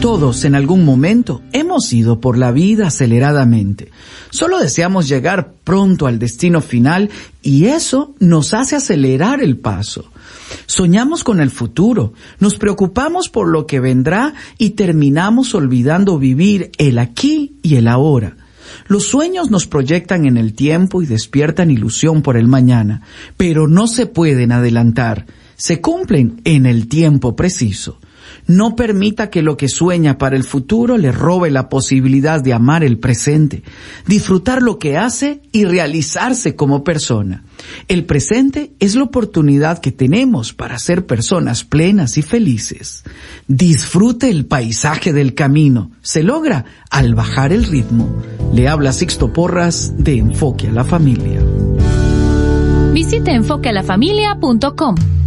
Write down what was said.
Todos en algún momento hemos ido por la vida aceleradamente. Solo deseamos llegar pronto al destino final y eso nos hace acelerar el paso. Soñamos con el futuro, nos preocupamos por lo que vendrá y terminamos olvidando vivir el aquí y el ahora. Los sueños nos proyectan en el tiempo y despiertan ilusión por el mañana, pero no se pueden adelantar, se cumplen en el tiempo preciso. No permita que lo que sueña para el futuro le robe la posibilidad de amar el presente, disfrutar lo que hace y realizarse como persona. El presente es la oportunidad que tenemos para ser personas plenas y felices. Disfrute el paisaje del camino. Se logra al bajar el ritmo. Le habla Sixto Porras de Enfoque a la Familia. Visite enfoquealafamilia.com.